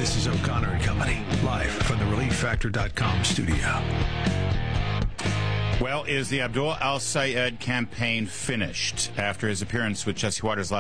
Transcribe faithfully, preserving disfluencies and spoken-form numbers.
This is O'Connor and Company, live from the relief factor dot com studio. Well, is the Abdul Al-Sayed campaign finished after his appearance with Jesse Waters last